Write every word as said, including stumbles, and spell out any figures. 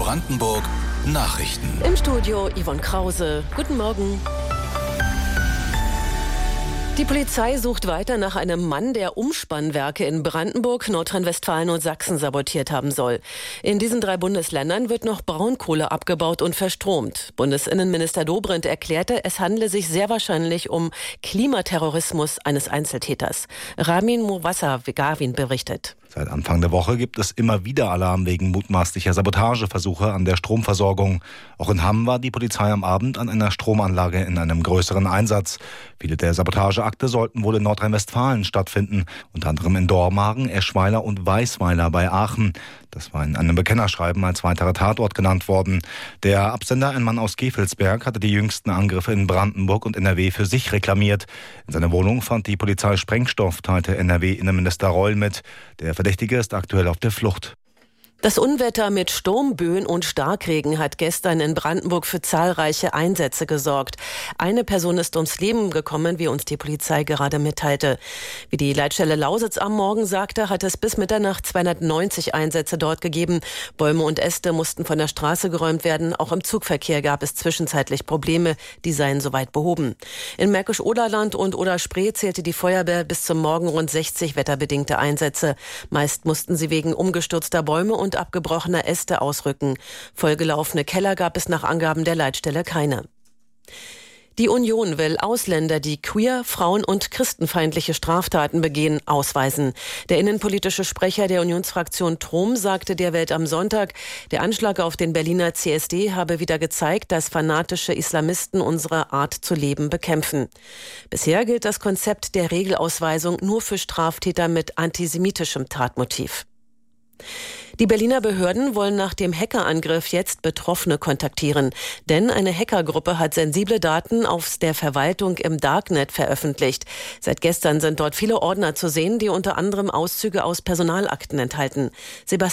Brandenburg Nachrichten. Im Studio Yvonne Krause. Guten Morgen. Die Polizei sucht weiter nach einem Mann, der Umspannwerke in Brandenburg, Nordrhein-Westfalen und Sachsen sabotiert haben soll. In diesen drei Bundesländern wird noch Braunkohle abgebaut und verstromt. Bundesinnenminister Dobrindt erklärte, es handle sich sehr wahrscheinlich um Klimaterrorismus eines Einzeltäters. Ramin Mowassa-Gawin berichtet. Seit Anfang der Woche gibt es immer wieder Alarm wegen mutmaßlicher Sabotageversuche an der Stromversorgung. Auch in Hamm war die Polizei am Abend an einer Stromanlage in einem größeren Einsatz. Viele der Sabotageakte sollten wohl in Nordrhein-Westfalen stattfinden, unter anderem in Dormagen, Eschweiler und Weisweiler bei Aachen. Das war in einem Bekennerschreiben als weiterer Tatort genannt worden. Der Absender, ein Mann aus Gevelsberg, hatte die jüngsten Angriffe in Brandenburg und N R W für sich reklamiert. In seiner Wohnung fand die Polizei Sprengstoff, teilte N R W-Innenminister Reul mit. Der Verdächtige ist aktuell auf der Flucht. Das Unwetter mit Sturmböen und Starkregen hat gestern in Brandenburg für zahlreiche Einsätze gesorgt. Eine Person ist ums Leben gekommen, wie uns die Polizei gerade mitteilte. Wie die Leitstelle Lausitz am Morgen sagte, hat es bis Mitternacht zweihundertneunzig Einsätze dort gegeben. Bäume und Äste mussten von der Straße geräumt werden. Auch im Zugverkehr gab es zwischenzeitlich Probleme. Die seien soweit behoben. In Märkisch-Oderland und Oder-Spree zählte die Feuerwehr bis zum Morgen rund sechzig wetterbedingte Einsätze. Meist mussten sie wegen umgestürzter Bäume und und abgebrochener Äste ausrücken. Vollgelaufene Keller gab es nach Angaben der Leitstelle keine. Die Union will Ausländer, die queer, frauen- und christenfeindliche Straftaten begehen, ausweisen. Der innenpolitische Sprecher der Unionsfraktion Trom sagte der Welt am Sonntag, der Anschlag auf den Berliner C S D habe wieder gezeigt, dass fanatische Islamisten unsere Art zu leben bekämpfen. Bisher gilt das Konzept der Regelausweisung nur für Straftäter mit antisemitischem Tatmotiv. Die Berliner Behörden wollen nach dem Hackerangriff jetzt Betroffene kontaktieren. Denn eine Hackergruppe hat sensible Daten aus der Verwaltung im Darknet veröffentlicht. Seit gestern sind dort viele Ordner zu sehen, die unter anderem Auszüge aus Personalakten enthalten. Sebastian